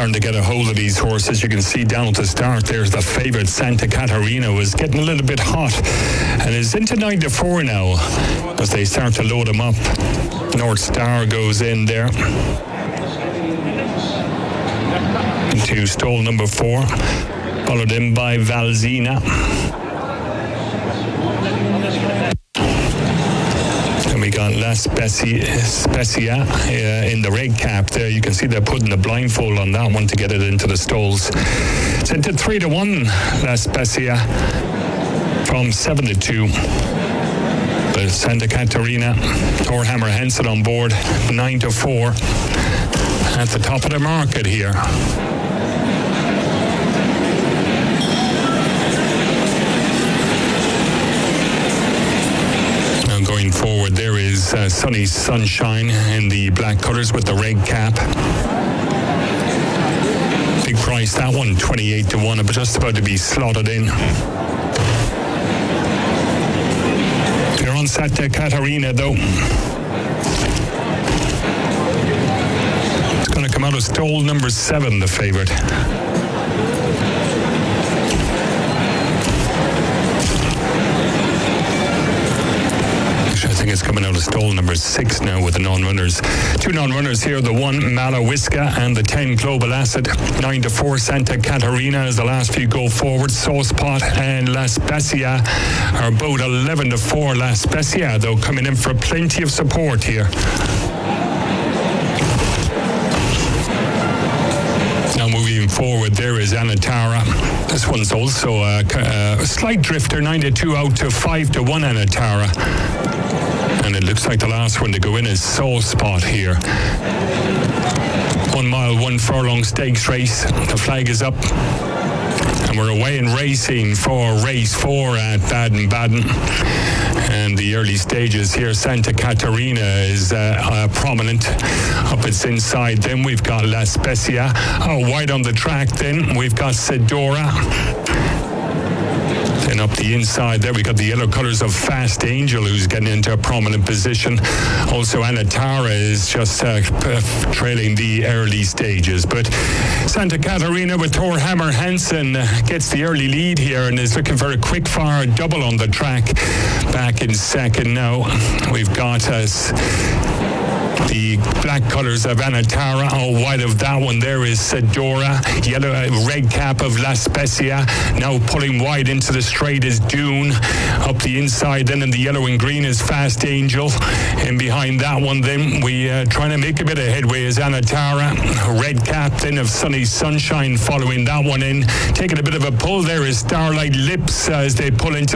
starting to get a hold of these horses. You can see down at the start, there's the favourite Santa Catarina, was getting a little bit hot and is into 9 to 4 now as they start to load them up. North Star goes in there into stall number 4, followed in by Valzina. And we got La Spezia in the red cap there. You can see they're putting the blindfold on that one to get it into the stalls. It's into 3 to 1, La Spezia, from 7 to 2. The Santa Catarina, Thorhammer Henson on board, 9 to 4. At the top of the market here. Going forward, there is Sunny Sunshine in the black colours with the red cap. Big price, that one, 28 to 1, but just about to be slotted in. They're on Santa Catarina, though. It's going to come out of stall number 7, the favourite. I think it's coming out of stall number 6 now with the non-runners. 2 non-runners here, the 1 Malawisca and the 10 Global Acid. 9 to 4 Santa Catarina as the last few go forward. Saucepot and La Spezia are both 11 to 4. La Spezia, though, coming in for plenty of support here. Now moving forward, there is Anatara. This one's also a slight drifter, 9 to 2 out to 5 to 1 Anatara. And it looks like the last one to go in is Saucepot here. 1 mile, 1 furlong stakes race. The flag is up. And we're away in racing for race 4 at Baden-Baden. And the early stages here, Santa Catarina is prominent up its inside. Then we've got La Spezia. Wide on the track then. We've got Sedora. Then up the inside there, we got the yellow colours of Fast Angel, who's getting into a prominent position. Also, Anatara is just trailing the early stages. But Santa Catarina with Thorhammer Henson gets the early lead here and is looking for a quick fire double on the track. Back in second now, we've got the black colours of Anatara. Wide of that one there is Sedora. Yellow, red cap of La Spezia. Now pulling wide into the straight is Dune. Up the inside then in the yellow and green is Fast Angel. And behind that one then we trying to make a bit of headway is Anatara. Red cap then of Sunny Sunshine following that one in. Taking a bit of a pull there is Starlight Lips as they pull into